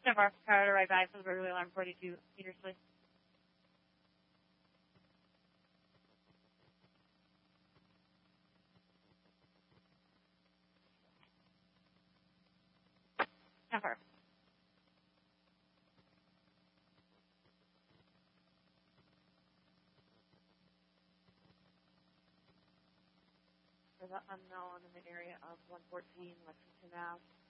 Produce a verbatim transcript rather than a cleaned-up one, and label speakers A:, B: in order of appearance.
A: ten four, power to right by for the burglary alarm forty-two meters, please. ten four. For the unknown in the area of one fourteen Lexington Ave.